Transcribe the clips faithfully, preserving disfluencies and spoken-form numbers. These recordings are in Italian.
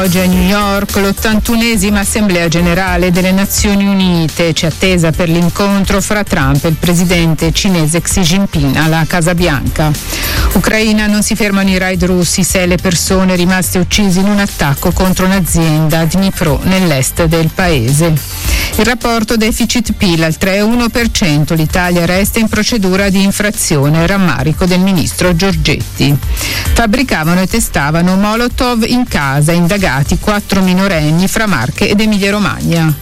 Oggi a New York l'ottantunesima Assemblea Generale delle Nazioni Unite, c'è attesa per l'incontro fra Trump e il presidente cinese Xi Jinping alla Casa Bianca. Ucraina, non si fermano i raid russi, sei le persone rimaste uccise in un attacco contro un'azienda a Dnipro nell'est del paese. Il rapporto deficit-P I L al tre virgola uno per cento, l'Italia resta in procedura di infrazione, rammarico del ministro Giorgetti. Fabbricavano e testavano Molotov in casa, indagati quattro minorenni fra Marche ed Emilia Romagna.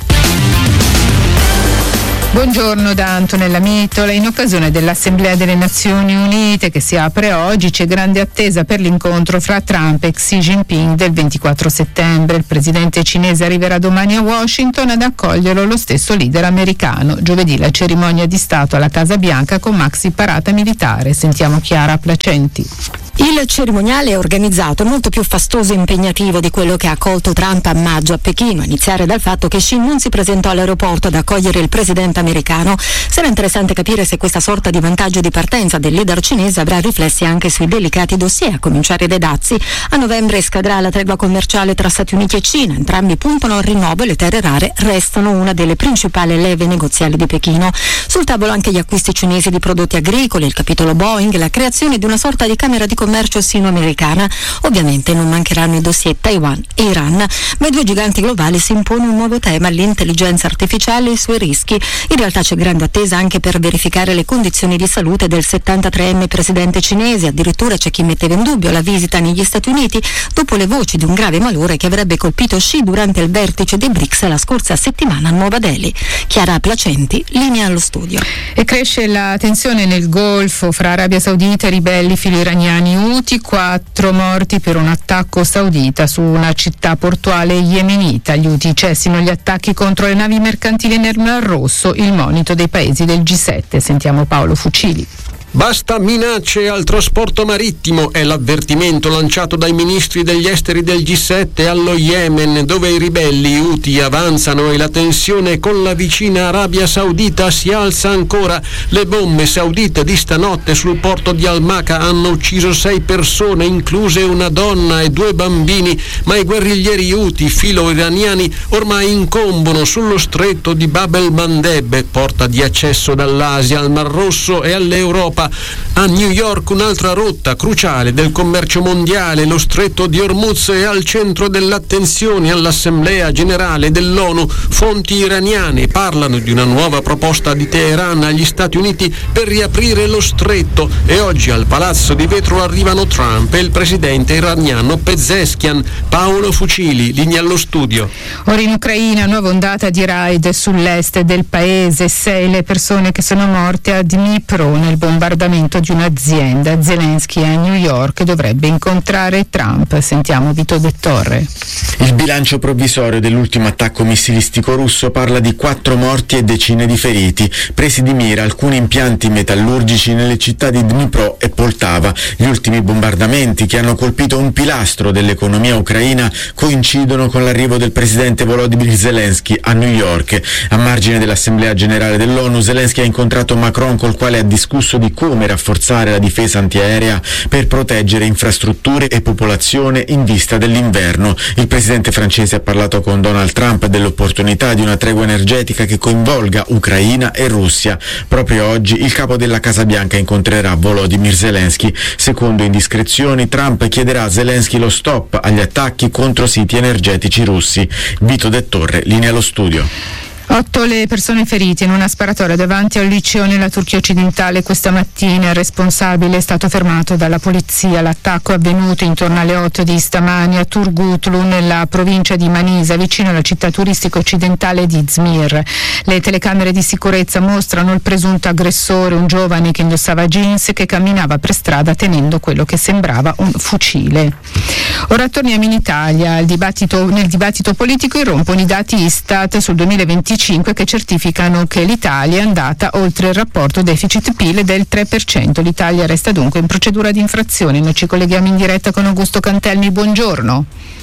Buongiorno da Antonella Mitola. In occasione dell'Assemblea delle Nazioni Unite che si apre oggi c'è grande attesa per l'incontro fra Trump e Xi Jinping del ventiquattro settembre. Il presidente cinese arriverà domani a Washington ad accoglierlo lo stesso leader americano. Giovedì la cerimonia di Stato alla Casa Bianca con maxi parata militare. Sentiamo Chiara Placenti. Il cerimoniale è organizzato molto più fastoso e impegnativo di quello che ha accolto Trump a maggio a Pechino, a iniziare dal fatto che Xi non si presentò all'aeroporto ad accogliere il presidente americano. Sarà interessante capire se questa sorta di vantaggio di partenza del leader cinese avrà riflessi anche sui delicati dossier, a cominciare dai dazi. A novembre scadrà la tregua commerciale tra Stati Uniti e Cina, entrambi puntano al rinnovo e le terre rare restano una delle principali leve negoziali di Pechino. Sul tavolo anche gli acquisti cinesi di prodotti agricoli, il capitolo Boeing, la creazione di una sorta di camera di commercio sino-americana. Ovviamente non mancheranno i dossier Taiwan e Iran, ma ai due giganti globali si impone un nuovo tema, l'intelligenza artificiale e i suoi rischi. In realtà c'è grande attesa anche per verificare le condizioni di salute del settantatreenne presidente cinese, addirittura c'è chi metteva in dubbio la visita negli Stati Uniti dopo le voci di un grave malore che avrebbe colpito Xi durante il vertice dei B R I C S la scorsa settimana a Nuova Delhi. Chiara Placenti, linea allo studio. E cresce la tensione nel Golfo fra Arabia Saudita e ribelli filo-iraniani Houthi, quattro morti per un attacco saudita su una città portuale yemenita. Gli Houthi cessino gli attacchi contro le navi mercantili nel Mar Rosso, il monito dei paesi del G sette. Sentiamo Paolo Fucili. Basta minacce al trasporto marittimo è l'avvertimento lanciato dai ministri degli esteri del G sette allo Yemen, dove i ribelli Houthi avanzano e la tensione con la vicina Arabia Saudita si alza ancora. Le bombe saudite di stanotte sul porto di Al-Maka hanno ucciso sei persone, incluse una donna e due bambini, ma i guerriglieri Houthi filo-iraniani ormai incombono sullo stretto di Bab el-Mandeb, porta di accesso dall'Asia al Mar Rosso e all'Europa. A New York un'altra rotta cruciale del commercio mondiale, lo stretto di Hormuz, è al centro dell'attenzione all'Assemblea Generale dell'ONU. Fonti iraniane parlano di una nuova proposta di Teheran agli Stati Uniti per riaprire lo stretto e oggi al Palazzo di Vetro arrivano Trump e il presidente iraniano Pezeshkian. Paolo Fucili, linea allo studio. Ora in Ucraina nuova ondata di raid sull'est del paese, sei le persone che sono morte a Dnipro nel bombardamento di un'azienda. Zelensky a New York dovrebbe incontrare Trump. Sentiamo Vito De Torre. Il bilancio provvisorio dell'ultimo attacco missilistico russo parla di quattro morti e decine di feriti. Presi di mira alcuni impianti metallurgici nelle città di Dnipro e Poltava. Gli ultimi bombardamenti, che hanno colpito un pilastro dell'economia ucraina, coincidono con l'arrivo del presidente Volodymyr Zelensky a New York. A margine dell'Assemblea Generale dell'ONU, Zelensky ha incontrato Macron, col quale ha discusso di come rafforzare la difesa antiaerea per proteggere infrastrutture e popolazione in vista dell'inverno. Il presidente francese ha parlato con Donald Trump dell'opportunità di una tregua energetica che coinvolga Ucraina e Russia. Proprio oggi il capo della Casa Bianca incontrerà Volodymyr Zelensky. Secondo indiscrezioni, Trump chiederà a Zelensky lo stop agli attacchi contro siti energetici russi. Vito De Torre, linea allo studio. Otto le persone ferite in una sparatoria davanti a un liceo nella Turchia occidentale questa mattina. Il responsabile è stato fermato dalla polizia. L'attacco è avvenuto intorno alle otto di stamani a Turgutlu, nella provincia di Manisa, vicino alla città turistica occidentale di Izmir. Le telecamere di sicurezza mostrano il presunto aggressore, un giovane che indossava jeans e che camminava per strada tenendo quello che sembrava un fucile. Ora torniamo in Italia. Il dibattito, nel dibattito politico irrompono i dati Istat sul duemilaventicinque che certificano che l'Italia è andata oltre il rapporto deficit-P I L del tre per cento. L'Italia resta dunque in procedura di infrazione. Noi ci colleghiamo in diretta con Augusto Cantelmi. Buongiorno.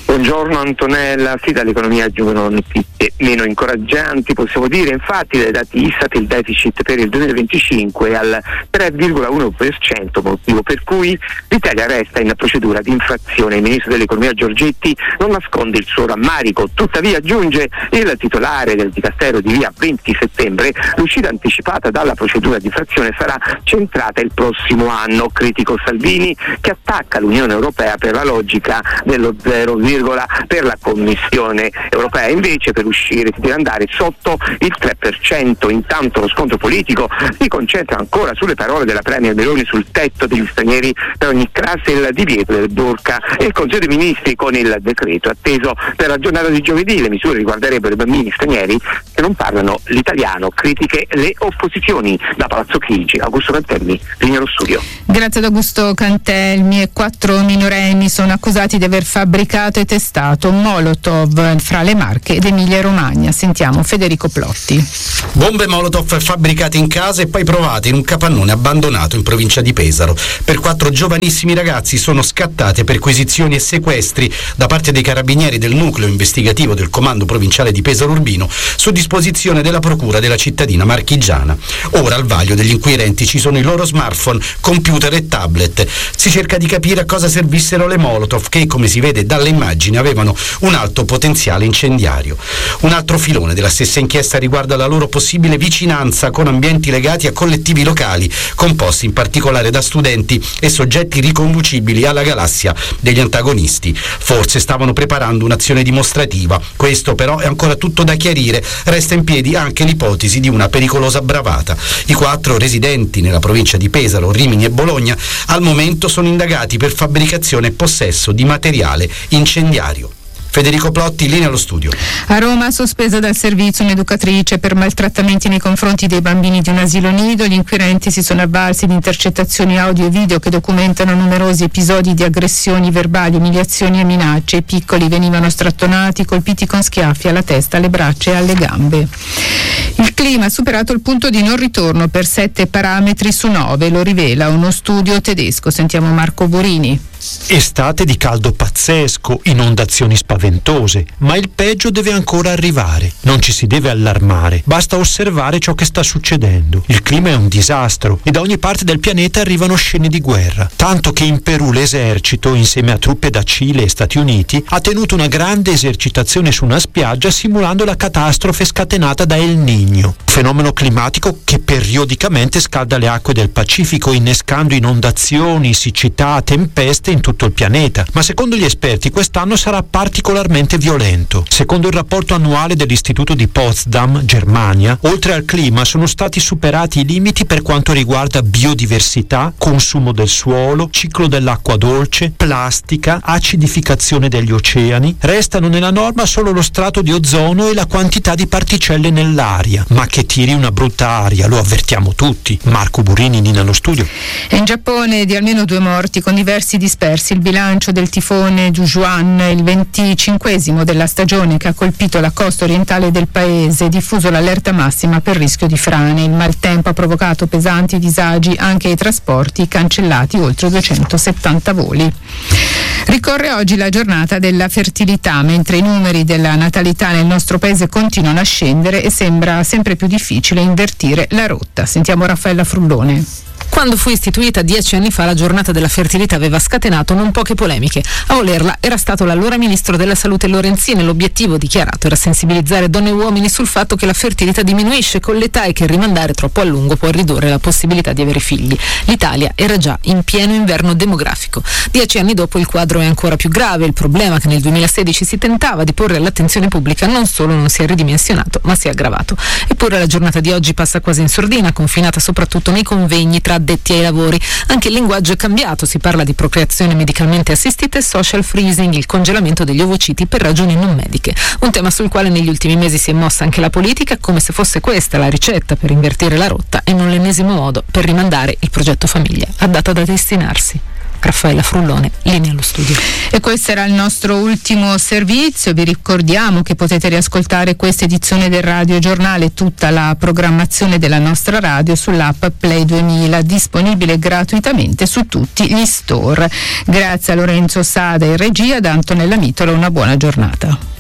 Buongiorno Antonella, sì, dall'economia giungono notizie meno incoraggianti, possiamo dire. Infatti dai dati Istat il deficit per il duemilaventicinque è al tre virgola uno per cento, motivo per cui l'Italia resta in procedura di infrazione. Il ministro dell'economia Giorgetti non nasconde il suo rammarico, tuttavia aggiunge il titolare del Dicastero di via venti settembre, l'uscita anticipata dalla procedura di infrazione sarà centrata il prossimo anno. Critico Salvini che attacca l'Unione Europea per la logica dello zero virgola per la Commissione Europea, invece per uscire si deve andare sotto il tre per cento. Intanto lo scontro politico si concentra ancora sulle parole della Premier Meloni sul tetto degli stranieri per ogni classe, il divieto del burqa e il Consiglio dei Ministri con il decreto atteso per la giornata di giovedì. Le misure riguarderebbero i bambini stranieri che non parlano l'italiano. Critiche le opposizioni. Da Palazzo Chigi, Augusto Cantelmi, linea allo studio. Grazie ad Augusto Cantelmi. E quattro minorenni sono accusati di aver fabbricato e testato Molotov fra le Marche ed Emilia Romagna. Sentiamo Federico Plotti. Bombe Molotov fabbricate in casa e poi provate in un capannone abbandonato in provincia di Pesaro. Per quattro giovanissimi ragazzi sono scattate perquisizioni e sequestri da parte dei carabinieri del nucleo investigativo del comando provinciale di Pesaro Urbino su disposizione della procura della cittadina marchigiana. Ora al vaglio degli inquirenti ci sono i loro smartphone, computer e tablet. Si cerca di capire a cosa servissero le Molotov che, come si vede dalle immagini, avevano un alto potenziale incendiario. Un altro filone della stessa inchiesta riguarda la loro possibile vicinanza con ambienti legati a collettivi locali, composti in particolare da studenti e soggetti riconducibili alla galassia degli antagonisti. Forse stavano preparando un'azione dimostrativa. Questo però è ancora tutto da chiarire. Resta in piedi anche l'ipotesi di una pericolosa bravata. I quattro residenti nella provincia di Pesaro, Rimini e Bologna al momento sono indagati per fabbricazione e possesso di materiale incendiario. Federico Plotti, linea allo studio. A Roma, sospesa dal servizio un'educatrice per maltrattamenti nei confronti dei bambini di un asilo nido. Gli inquirenti si sono avvalsi di intercettazioni audio e video che documentano numerosi episodi di aggressioni verbali, umiliazioni e minacce. I piccoli venivano strattonati, colpiti con schiaffi alla testa, alle braccia e alle gambe. Il clima ha superato il punto di non ritorno per sette parametri su nove, lo rivela uno studio tedesco. Sentiamo Marco Borini. Estate di caldo pazzesco, inondazioni spaventose, ma il peggio deve ancora arrivare. Non ci si deve allarmare, basta osservare ciò che sta succedendo. Il clima è un disastro e da ogni parte del pianeta arrivano scene di guerra, tanto che in Perù l'esercito, insieme a truppe da Cile e Stati Uniti, ha tenuto una grande esercitazione su una spiaggia simulando la catastrofe scatenata da El Niño, fenomeno climatico che periodicamente scalda le acque del Pacifico, innescando inondazioni, siccità, tempeste in tutto il pianeta, ma secondo gli esperti quest'anno sarà particolarmente violento. Secondo il rapporto annuale dell'Istituto di Potsdam, Germania, oltre al clima sono stati superati i limiti per quanto riguarda biodiversità, consumo del suolo, ciclo dell'acqua dolce, plastica, acidificazione degli oceani. Restano nella norma solo lo strato di ozono e la quantità di particelle nell'aria, ma che tiri una brutta aria, lo avvertiamo tutti. Marco Burini, nello studio. E in Giappone di almeno due morti con diversi dispersi. Il bilancio del tifone Jujuan, il venticinquesimo della stagione che ha colpito la costa orientale del paese, diffuso l'allerta massima per rischio di frane. Il maltempo ha provocato pesanti disagi anche ai trasporti, cancellati oltre duecentosettanta voli. Ricorre oggi la giornata della fertilità, mentre i numeri della natalità nel nostro paese continuano a scendere e sembra sempre più difficile invertire la rotta. Sentiamo Raffaella Frullone. Quando fu istituita dieci anni fa, la giornata della fertilità aveva scatenato non poche polemiche. A volerla era stato l'allora ministro della salute Lorenzin. L'obiettivo dichiarato era sensibilizzare donne e uomini sul fatto che la fertilità diminuisce con l'età e che rimandare troppo a lungo può ridurre la possibilità di avere figli. L'Italia era già in pieno inverno demografico. Dieci anni dopo il quadro è ancora più grave. Il problema che nel duemilasedici si tentava di porre all'attenzione pubblica non solo non si è ridimensionato, ma si è aggravato. Eppure la giornata di oggi passa quasi in sordina, confinata soprattutto nei convegni tra addetti ai lavori. Anche il linguaggio è cambiato, si parla di procreazione medicalmente assistita e social freezing, il congelamento degli ovociti per ragioni non mediche, un tema sul quale negli ultimi mesi si è mossa anche la politica, come se fosse questa la ricetta per invertire la rotta e non l'ennesimo modo per rimandare il progetto famiglia a data da destinarsi. Raffaella Frullone, linea allo studio. E questo era il nostro ultimo servizio. Vi ricordiamo che potete riascoltare questa edizione del Radio Giornale, tutta la programmazione della nostra radio sull'app Play duemila, disponibile gratuitamente su tutti gli store. Grazie a Lorenzo Sada in regia, da Antonella Mitola, una buona giornata.